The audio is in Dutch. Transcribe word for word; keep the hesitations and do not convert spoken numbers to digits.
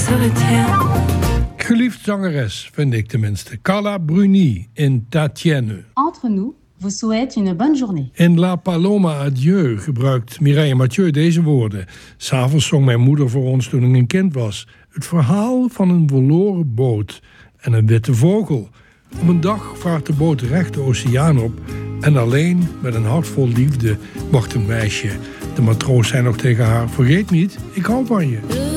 se retiennent. Geliefd zangeres, vind ik tenminste. Carla Bruni in Tatienne. Entre nous vous souhaite une bonne journée. In La Paloma Adieu gebruikt Mireille Mathieu deze woorden. 'S'avonds zong mijn moeder voor ons toen ik een kind was. Het verhaal van een verloren boot en een witte vogel. Op een dag vaart de boot recht de oceaan op en alleen met een hart vol liefde wacht een meisje. De matroos zei nog tegen haar: vergeet niet, ik hou van je.